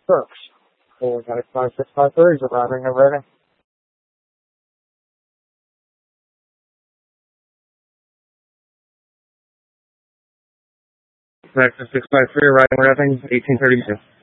Brooks. 49653 is arriving and ready. Nexus 653 arriving, 1832.